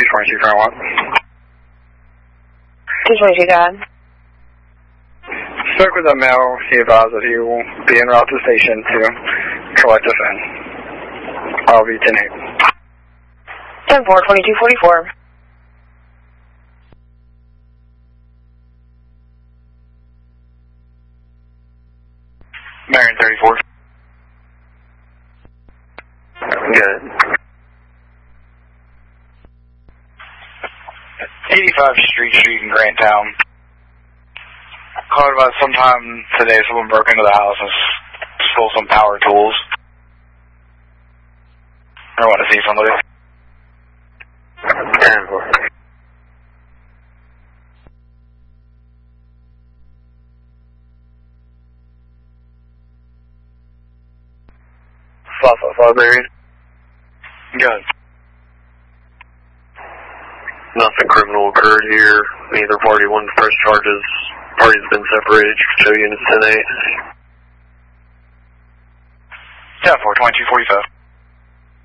222, current what? 222, go ahead. Spoke with a male. He advised that he will be en route to the station to collect a phone. I'll be 10-8. 10-4, 2244. Marion 34. Good. 85 Street in Granttown. Called about sometime today, someone broke into the house and stole some power tools. I want to see somebody. 10-4. Marion. Good. Nothing criminal occurred here. Neither party won press charges. Parties been separated. Show units 10-8. 10-4, 2245.